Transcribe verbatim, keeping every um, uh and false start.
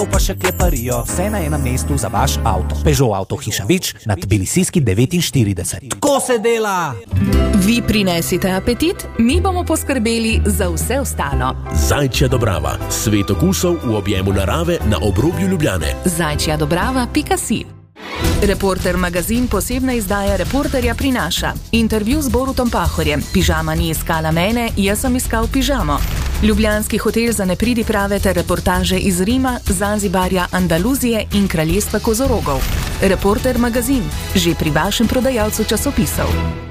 pa še kleparijo, vse na enem mestu za vaš avto. Peugeot Avtohiša Vič na Tbilisijski devetinštirideset. Tako se dela! Vi prinesite apetit, mi bomo poskrbeli za vse ostalo. Zajčja Dobrava. Svet okusov v objemu narave na obrobju Ljubljane. zajčja dobrava pika si. Reporter magazin posebna izdaja Reporterja prinaša. Intervju z Borutom Pahorjem. Pižama ni iskala mene, jaz sem iskal pižamo. Ljubljanski hotel za nepridiprave ter reportaže iz Rima, Zanzibarja, Andaluzije in kraljestva kozorogov. Reporter magazin, že pri vašem prodajalcu časopisov.